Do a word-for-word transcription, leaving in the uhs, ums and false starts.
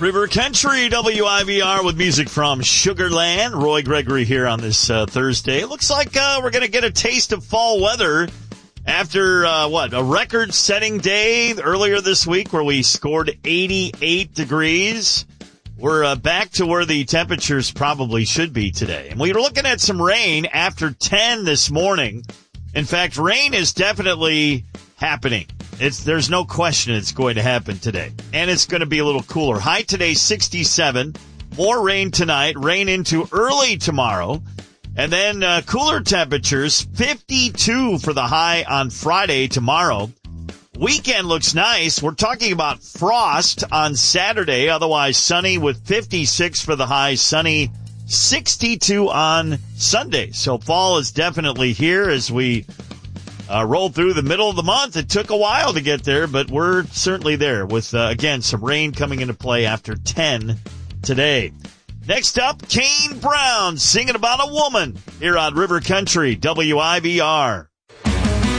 River Country, W I V R with music from Sugar Land. Roy Gregory here on this uh, Thursday. It looks like uh, we're going to get a taste of fall weather after, uh, what, a record-setting day earlier this week where we scored eighty-eight degrees. We're uh, back to where the temperatures probably should be today. And we were looking at some rain after ten this morning. In fact, rain is definitely happening. It's, there's no question it's going to happen today. And it's going to be a little cooler. High today, sixty-seven. More rain tonight. Rain into early tomorrow. And then uh, cooler temperatures, fifty-two for the high on Friday tomorrow. Weekend looks nice. We're talking about frost on Saturday. Otherwise sunny with fifty-six for the high. Sunny, sixty-two on Sunday. So fall is definitely here as we Uh, rolled through the middle of the month. It took a while to get there, but we're certainly there with, uh, again, some rain coming into play after ten today. Next up, Kane Brown singing about a woman here on River Country, W I V R.